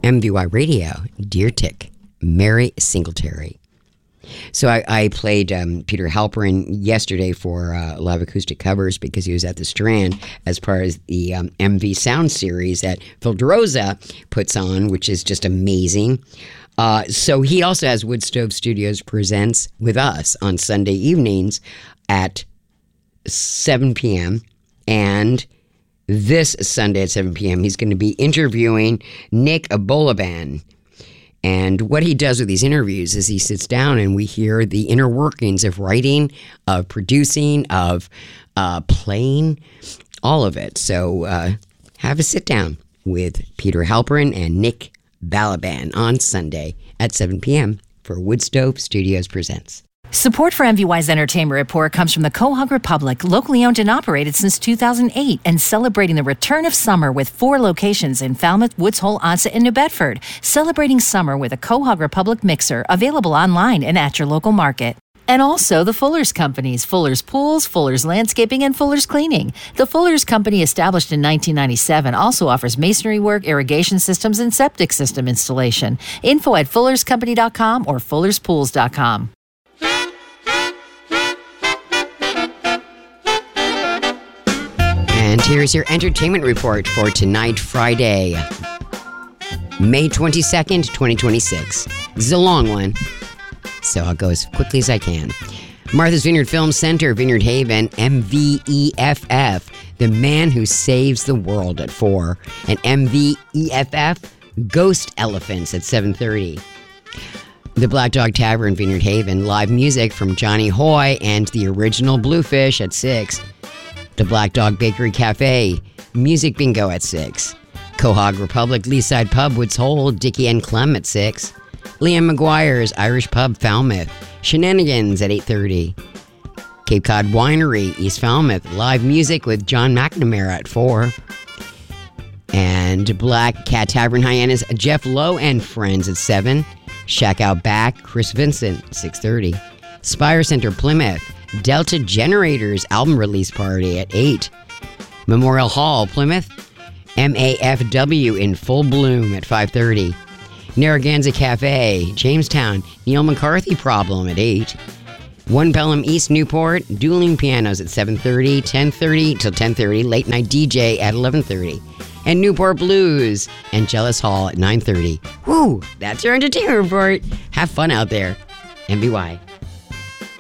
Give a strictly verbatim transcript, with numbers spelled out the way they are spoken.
M V Y Radio, Deer Tick, Mary Singletary. So I, I played um, Peter Halperin yesterday for uh, live acoustic covers because he was at the Strand as part of the um, M V Sound series that Phil DeRosa puts on, which is just amazing. Uh, so he also has Wood Stove Studios Presents with us on Sunday evenings at seven p.m. And this Sunday at seven p.m. he's going to be interviewing Nick Bolaban. And what he does with these interviews is he sits down and we hear the inner workings of writing, of producing, of uh, playing, all of it. So uh, have a sit down with Peter Halperin and Nick Balaban on Sunday at seven p.m. for Wood Stove Studios Presents. Support for M V Y's Entertainment Report comes from the Quahog Republic, locally owned and operated since two thousand eight, and celebrating the return of summer with four locations in Falmouth, Woods Hole, Onset, and New Bedford. Celebrating summer with a Quahog Republic mixer, available online and at your local market. And also the Fuller's Companies, Fuller's Pools, Fuller's Landscaping, and Fuller's Cleaning. The Fuller's Company, established in nineteen ninety-seven, also offers masonry work, irrigation systems, and septic system installation. Info at fullers company dot com or fullers pools dot com. And here's your entertainment report for tonight, Friday, May twenty-second, twenty twenty-six. This is a long one, so I'll go as quickly as I can. Martha's Vineyard Film Center, Vineyard Haven, M V E F F, The Man Who Saves the World at four, and M V E F F, Ghost Elephants at seven thirty. The Black Dog Tavern, Vineyard Haven, live music from Johnny Hoy and the Original Bluefish at six. The Black Dog Bakery Cafe, Music Bingo at six. Quahog Republic, Leaside Pub, Woods Hole, Dickie and Clem at six. Liam McGuire's Irish Pub, Falmouth, Shenanigans at eight thirty. Cape Cod Winery, East Falmouth, live music with John McNamara at four. And Black Cat Tavern Hyannis, Jeff Lowe and Friends at seven. Shack Out Back, Chris Vincent, six thirty. Spire Center, Plymouth, Delta Generators album release party at eight. Memorial Hall, Plymouth, M A F W in full bloom at five thirty. Narragansett Cafe, Jamestown, Neil McCarthy Problem at eight. One Pelham East, Newport, Dueling Pianos at seven thirty, ten thirty till ten thirty, Late Night D J at eleven thirty. And Newport Blues and Jealous Hall at nine thirty. Woo, that's your entertainment report. Have fun out there. M V Y.